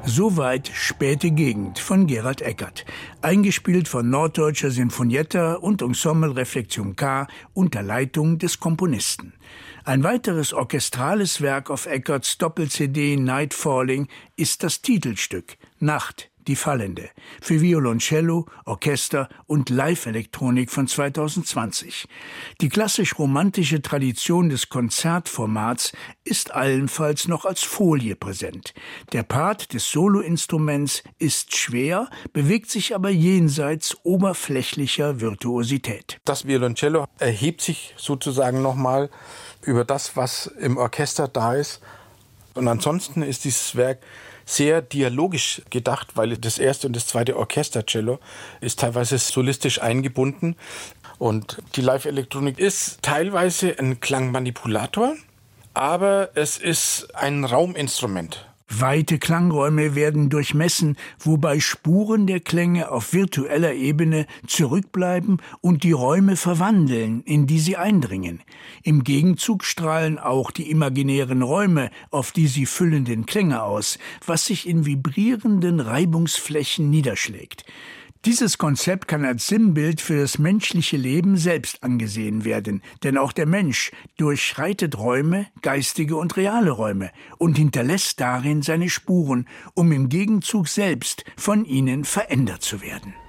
Soweit Späte Gegend von Gerald Eckert, eingespielt von Norddeutscher Sinfonietta und Ensemble Reflexion K unter Leitung des Komponisten. Ein weiteres orchestrales Werk auf Eckerts Doppel-CD Night Falling ist das Titelstück Nacht, die Fallende, für Violoncello, Orchester und Live-Elektronik von 2020. Die klassisch-romantische Tradition des Konzertformats ist allenfalls noch als Folie präsent. Der Part des Soloinstruments ist schwer, bewegt sich aber jenseits oberflächlicher Virtuosität. Das Violoncello erhebt sich sozusagen nochmal über das, was im Orchester da ist. Und ansonsten ist dieses Werk sehr dialogisch gedacht, weil das erste und das zweite Orchestercello ist teilweise solistisch eingebunden. Und die Live-Elektronik ist teilweise ein Klangmanipulator, aber es ist ein Rauminstrument. Weite Klangräume werden durchmessen, wobei Spuren der Klänge auf virtueller Ebene zurückbleiben und die Räume verwandeln, in die sie eindringen. Im Gegenzug strahlen auch die imaginären Räume auf die sie füllenden Klänge aus, was sich in vibrierenden Reibungsflächen niederschlägt. Dieses Konzept kann als Sinnbild für das menschliche Leben selbst angesehen werden, denn auch der Mensch durchschreitet Räume, geistige und reale Räume, und hinterlässt darin seine Spuren, um im Gegenzug selbst von ihnen verändert zu werden.